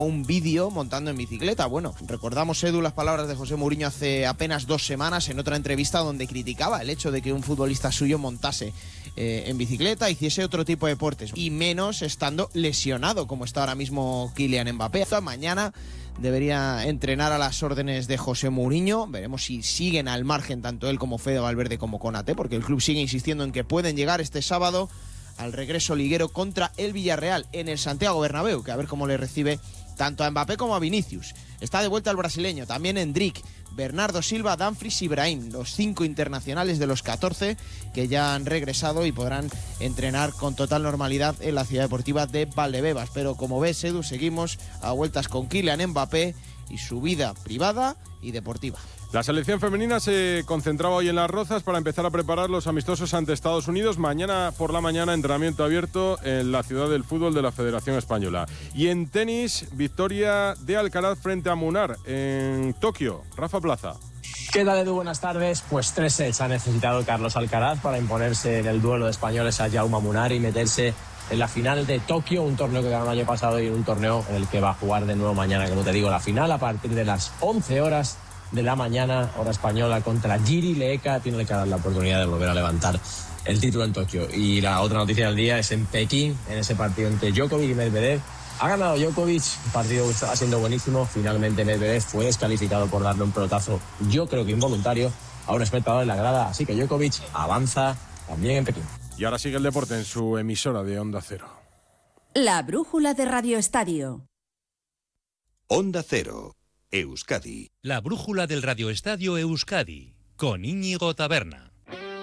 un vídeo montando en bicicleta. Bueno, recordamos, Edu, las palabras de José Mourinho hace apenas 2 semanas en otra entrevista donde criticaba el hecho de que un futbolista suyo montase en bicicleta, hiciese otro tipo de deportes, y menos estando lesionado como está ahora mismo Kylian Mbappé. Mañana debería entrenar a las órdenes de José Mourinho. Veremos si siguen al margen tanto él como Fede Valverde como Konaté, porque el club sigue insistiendo en que pueden llegar este sábado al regreso liguero contra el Villarreal en el Santiago Bernabéu, que a ver cómo le recibe tanto a Mbappé como a Vinicius. Está de vuelta el brasileño, también Endrick, Bernardo Silva, Dumfries y Brahim, los 5 internacionales de los 14 que ya han regresado y podrán entrenar con total normalidad en la ciudad deportiva de Valdebebas. Pero como ves, Edu, seguimos a vueltas con Kylian Mbappé y su vida privada y deportiva. La selección femenina se concentraba hoy en Las Rozas para empezar a preparar los amistosos ante Estados Unidos. Mañana por la mañana, entrenamiento abierto en la ciudad del fútbol de la Federación Española. Y en tenis, victoria de Alcaraz frente a Munar en Tokio. Rafa Plaza. ¿Qué tal, Edu? Buenas tardes. Pues 3 sets ha necesitado Carlos Alcaraz para imponerse en el duelo de españoles a Jaume Munar y meterse en la final de Tokio, un torneo que ganó el año pasado y un torneo en el que va a jugar de nuevo mañana. Como te digo, la final a partir de las 11 horas de la mañana, hora española, contra Jiri Leeka. Tiene que dar la oportunidad de volver a levantar el título en Tokio. Y la otra noticia del día es en Pekín, en ese partido entre Djokovic y Medvedev. Ha ganado Djokovic, un partido que está siendo buenísimo. Finalmente Medvedev fue descalificado por darle un pelotazo, yo creo que involuntario, a un espectador en la grada. Así que Djokovic avanza también en Pekín. Y ahora sigue el deporte en su emisora de Onda Cero. La brújula de Radio Estadio. Onda Cero, Euskadi. La brújula del Radio Estadio Euskadi, con Íñigo Taberna.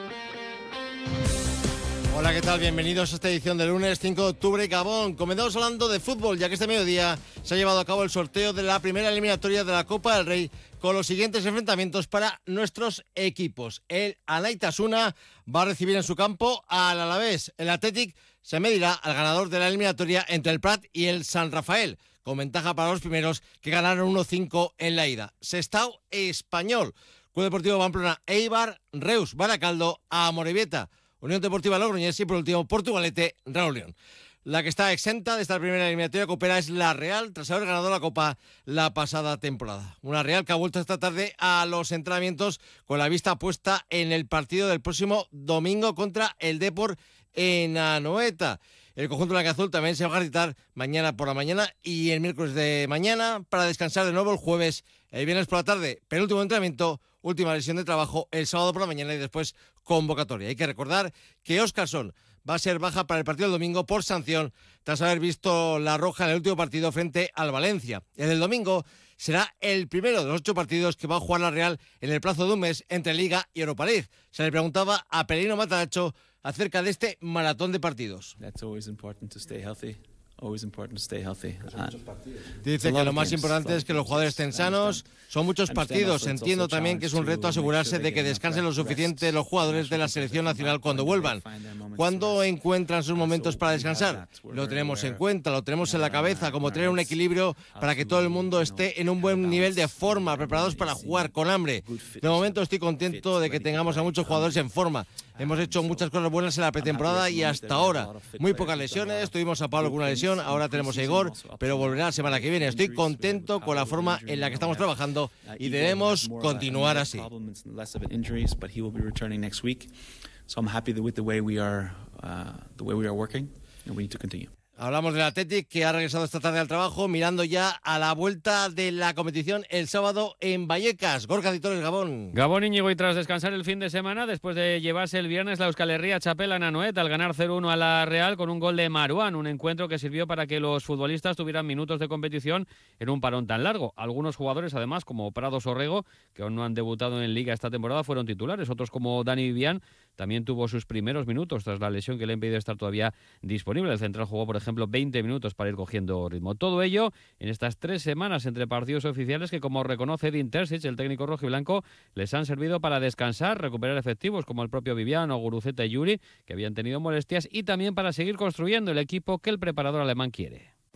Hola, ¿qué tal? Bienvenidos a esta edición del lunes 5 de octubre, Gabón. Comenzamos hablando de fútbol, ya que este mediodía se ha llevado a cabo el sorteo de la primera eliminatoria de la Copa del Rey, con los siguientes enfrentamientos para nuestros equipos. El Anaitasuna va a recibir en su campo al Alavés. El Athletic se medirá al ganador de la eliminatoria entre el Prat y el San Rafael, con ventaja para los primeros, que ganaron 1-5 en la ida. Sestao Español, Club Deportivo Pamplona, Eibar, Reus, Baracaldo, Amorebieta, Unión Deportiva Logroñés y por último Portugalete, Real Unión. La que está exenta de esta primera eliminatoria copera es la Real, tras haber ganado la Copa la pasada temporada. Una Real que ha vuelto esta tarde a los entrenamientos con la vista puesta en el partido del próximo domingo contra el Depor en Anoeta. El conjunto blanquiazul también se va a ejercitar mañana por la mañana y el miércoles de mañana para descansar de nuevo el jueves, el viernes por la tarde, penúltimo entrenamiento, última sesión de trabajo el sábado por la mañana y después convocatoria. Hay que recordar que Óscarson va a ser baja para el partido del domingo por sanción tras haber visto la roja en el último partido frente al Valencia. El del domingo será el primero de los 8 partidos que va a jugar la Real en el plazo de un mes entre Liga y Europa League. Se le preguntaba a Pelino Mataracho acerca de este maratón de partidos. Dice que lo más importante es que los jugadores estén sanos. Son muchos partidos. Entiendo también que es un reto asegurarse de que descansen lo suficiente los jugadores de la selección nacional cuando vuelvan. ¿Cuándo encuentran sus momentos para descansar? Lo tenemos en cuenta, lo tenemos en la cabeza, como tener un equilibrio para que todo el mundo esté en un buen nivel de forma, preparados para jugar con hambre. De momento estoy contento de que tengamos a muchos jugadores en forma. Hemos hecho muchas cosas buenas en la pretemporada y hasta ahora. Muy pocas lesiones, tuvimos a Pablo con una lesión, ahora tenemos a Igor, pero volverá la semana que viene. Estoy contento con la forma en la que estamos trabajando y debemos continuar así. Hablamos del Athletic, que ha regresado esta tarde al trabajo, mirando ya a la vuelta de la competición el sábado en Vallecas. Gorka Citores, Gabón. Gabón, Íñigo, y tras descansar el fin de semana, después de llevarse el viernes la Euskal Herria Txapela en Anoeta al ganar 0-1 a la Real con un gol de Marouane, un encuentro que sirvió para que los futbolistas tuvieran minutos de competición en un parón tan largo. Algunos jugadores, además, como Prado Sorrego, que aún no han debutado en Liga esta temporada, fueron titulares. Otros, como Dani Vivian, también tuvo sus primeros minutos tras la lesión que le ha impedido estar todavía disponible. El central jugó, por ejemplo, 20 minutos para ir cogiendo ritmo. Todo ello en estas 3 semanas entre partidos oficiales que, como reconoce Edin Terzic, el técnico rojiblanco, les han servido para descansar, recuperar efectivos como el propio Vivian o Guruceta y Yuri, que habían tenido molestias, y también para seguir construyendo el equipo que el preparador alemán quiere.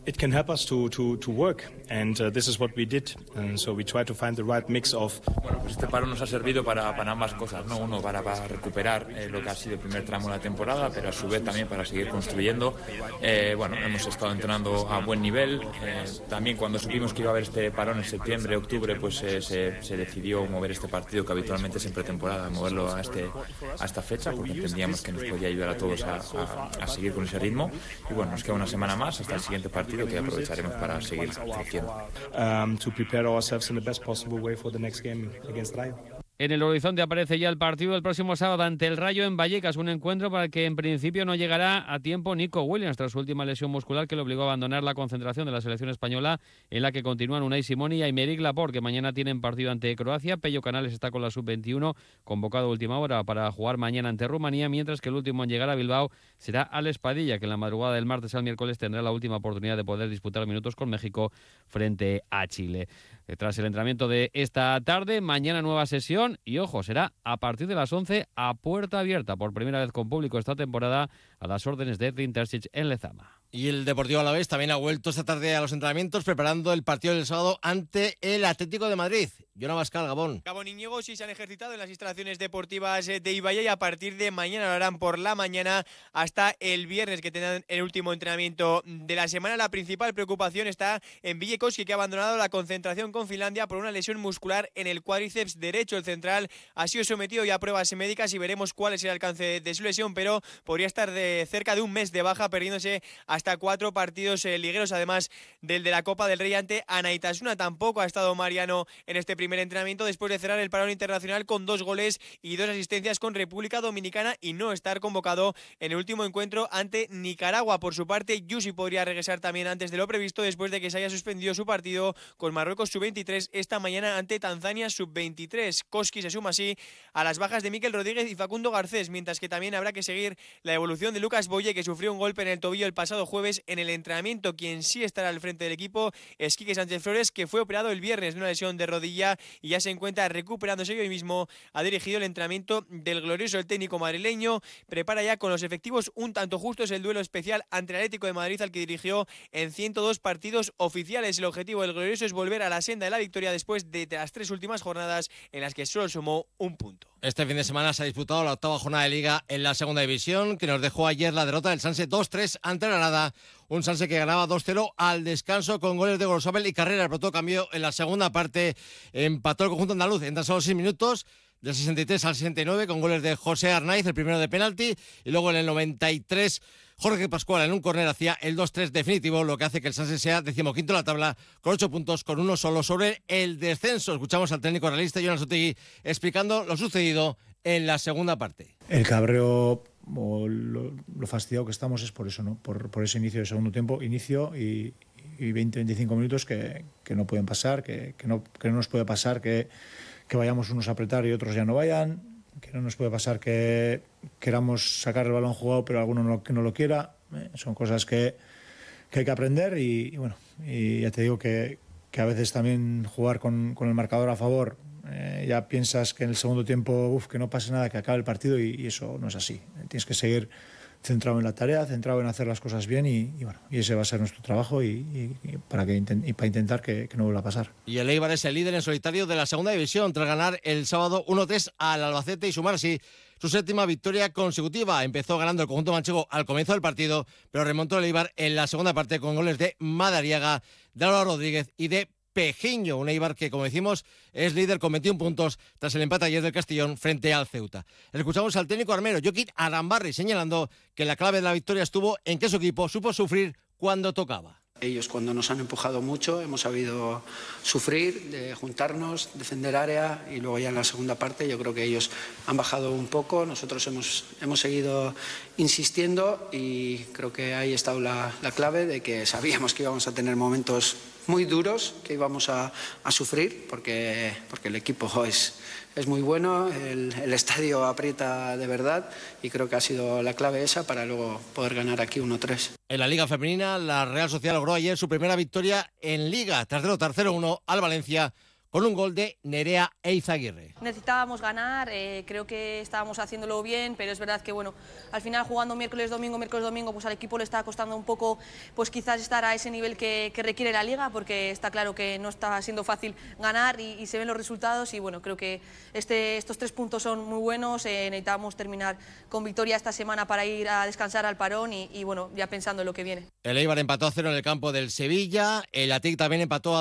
It can help us to work, and this is what we did. And so we try to find the right mix of. Bueno, pues este paro nos ha servido para ambas cosas, ¿no? Uno, para recuperar lo que ha sido el primer tramo de la temporada, pero a su vez también para seguir construyendo. Bueno, hemos estado entrenando a buen nivel. También cuando supimos que iba a haber este parón en septiembre, octubre, pues se decidió mover este partido que habitualmente es en pretemporada, moverlo a esta fecha, porque entendíamos que nos podía ayudar a todos a seguir con ese ritmo. Y bueno, nos queda una semana más hasta el siguiente partido que aprovecharemos para seguir creciendo. To prepare ourselves in the best possible way for the next game against Rayo. En el horizonte aparece ya el partido del próximo sábado ante el Rayo en Vallecas, un encuentro para el que en principio no llegará a tiempo Nico Williams tras su última lesión muscular que le obligó a abandonar la concentración de la selección española, en la que continúan Unai Simón y Aymeric Laporte, que mañana tienen partido ante Croacia. Pello Canales está con la sub-21, convocado a última hora para jugar mañana ante Rumanía, mientras que el último en llegar a Bilbao será Alex Padilla, que en la madrugada del martes al miércoles tendrá la última oportunidad de poder disputar minutos con México frente a Chile. Tras el entrenamiento de esta tarde, mañana nueva sesión y, ojo, será a partir de las 11 a puerta abierta, por primera vez con público esta temporada, a las órdenes de Edwin Terzic en Lezama. Y el Deportivo Alavés también ha vuelto esta tarde a los entrenamientos preparando el partido del sábado ante el Atlético de Madrid. Yona Bascal, Gabón. Gabón, Íñigo, sí se han ejercitado en las instalaciones deportivas de Ibaya y a partir de mañana lo harán por la mañana hasta el viernes, que tendrán el último entrenamiento de la semana. La principal preocupación está en Villecowski, que ha abandonado la concentración con Finlandia por una lesión muscular en el cuádriceps derecho. El central ha sido sometido ya a pruebas médicas y veremos cuál es el alcance de su lesión, pero podría estar de cerca de un mes de baja, perdiéndose hasta 4 partidos ligueros, además del de la Copa del Rey ante Anaitasuna. Tampoco ha estado Mariano en este primer entrenamiento después de cerrar el parón internacional con 2 goles y 2 asistencias con República Dominicana y no estar convocado en el último encuentro ante Nicaragua. Por su parte, Yusi podría regresar también antes de lo previsto después de que se haya suspendido su partido con Marruecos sub-23 esta mañana ante Tanzania sub-23. Koski se suma así a las bajas de Mikel Rodríguez y Facundo Garcés, mientras que también habrá que seguir la evolución de Lucas Boye, que sufrió un golpe en el tobillo el pasado jueves en el entrenamiento. Quien sí estará al frente del equipo es Quique Sánchez Flores, que fue operado el viernes de una lesión de rodilla y ya se encuentra recuperándose. Y hoy mismo ha dirigido el entrenamiento del glorioso. El técnico madrileño prepara ya con los efectivos un tanto justos el duelo especial ante el Atlético de Madrid, al que dirigió en 102 partidos oficiales. El objetivo del glorioso es volver a la senda de la victoria después de las 3 últimas jornadas en las que solo sumó un punto. Este fin de semana se ha disputado la 8ª jornada de Liga en la segunda división, que nos dejó ayer la derrota del Sanse 2-3 ante Granada. Un Sanse que ganaba 2-0 al descanso con goles de Gorosabel y Carrera. El pronto cambio en la segunda parte, empató el conjunto andaluz en tan solo 6 minutos, del 63 al 69, con goles de José Arnaiz, el primero de penalti, y luego en el 93 Jorge Pascual en un córner hacía el 2-3 definitivo, lo que hace que el Sanse sea 15º en la tabla con 8 puntos, con uno solo sobre el descenso. Escuchamos al técnico realista Jonas Otegui explicando lo sucedido en la segunda parte. El cabreo o lo fastidiado que estamos es por eso, ¿no? Por ese inicio de segundo tiempo, inicio y 20-25 minutos que no pueden pasar, que no nos puede pasar que vayamos unos a apretar y otros ya no vayan, que no nos puede pasar que queramos sacar el balón jugado pero alguno que no lo quiera. Son cosas que hay que aprender y bueno, y ya te digo que a veces también jugar con el marcador a favor, ya piensas que en el segundo tiempo que no pase nada, que acabe el partido y eso no es así. Tienes que seguir centrado en la tarea, centrado en hacer las cosas bien y bueno, y ese va a ser nuestro trabajo y para intentar que no vuelva a pasar. Y el Eibar es el líder en solitario de la segunda división tras ganar el sábado 1-3 al Albacete y sumar así su 7ª victoria consecutiva. Empezó ganando el conjunto manchego al comienzo del partido, pero remontó el Eibar en la segunda parte con goles de Madariaga, de Álvaro Rodríguez y de Pejiño. Un Eibar que, como decimos, es líder con 21 puntos tras el empate ayer del Castellón frente al Ceuta. Escuchamos al técnico armero Joaquín Arambarri señalando que la clave de la victoria estuvo en que su equipo supo sufrir cuando tocaba. Ellos, cuando nos han empujado mucho, hemos sabido sufrir, de juntarnos, defender área, y luego ya en la segunda parte yo creo que ellos han bajado un poco, nosotros hemos seguido insistiendo y creo que ahí ha estado la clave de que sabíamos que íbamos a tener momentos muy duros, que íbamos a sufrir porque el equipo es muy bueno, el estadio aprieta de verdad y creo que ha sido la clave esa para luego poder ganar aquí 1-3. En la Liga Femenina, la Real Sociedad logró ayer su primera victoria en Liga tras derrotar 0-1 al Valencia con un gol de Nerea Eizaguirre. Necesitábamos ganar, creo que estábamos haciéndolo bien, pero es verdad que bueno, al final jugando miércoles domingo, pues al equipo le está costando un poco, pues quizás estar a ese nivel que requiere la liga, porque está claro que no está siendo fácil ganar y se ven los resultados, y bueno, creo que estos 3 puntos son muy buenos. Necesitamos terminar con victoria esta semana para ir a descansar al parón y bueno, ya pensando en lo que viene. El Eibar empató a 0 en el campo del Sevilla, el Athletic también empató a